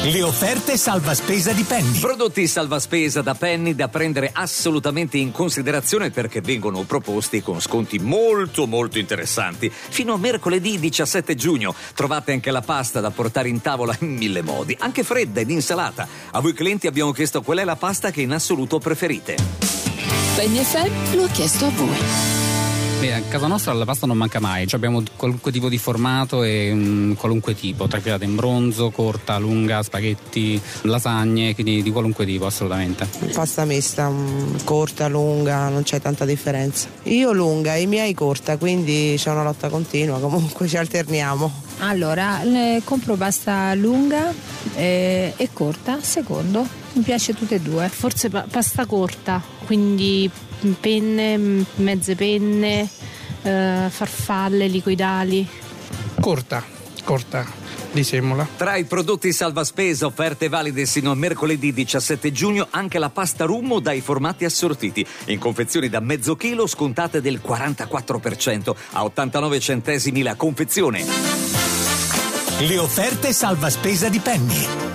Le offerte salva spesa di Penny. Prodotti salva spesa da Penny da prendere assolutamente in considerazione perché vengono proposti con sconti molto interessanti. Fino a mercoledì 17 giugno trovate anche la pasta da portare in tavola in 1000 modi, anche fredda ed insalata. A voi clienti abbiamo chiesto qual è la pasta che in assoluto preferite. Penny FM lo ha chiesto a voi. A casa nostra la pasta non manca mai, abbiamo qualunque tipo di formato e qualunque tipo, trafilata in bronzo, corta, lunga, spaghetti, lasagne, quindi di qualunque tipo assolutamente. Pasta mista, corta, lunga, non c'è tanta differenza. Io lunga, i miei corta, quindi c'è una lotta continua, comunque ci alterniamo. Allora, compro pasta lunga e corta, secondo, mi piace tutte e due. Forse pasta corta, quindi penne, mezze penne, farfalle, liquidali. Corta, di semola. Tra i prodotti salva spesa offerte valide sino a mercoledì 17 giugno anche la pasta Rummo dai formati assortiti, in confezioni da mezzo chilo scontate del 44% a 89 centesimi la confezione. Le offerte salva spesa di Penny.